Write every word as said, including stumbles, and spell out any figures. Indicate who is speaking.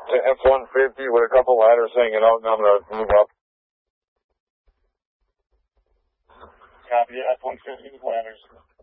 Speaker 1: to F one fifty with a couple ladders hanging out, and I'm going to move up.
Speaker 2: Copy, F one fifty with ladders.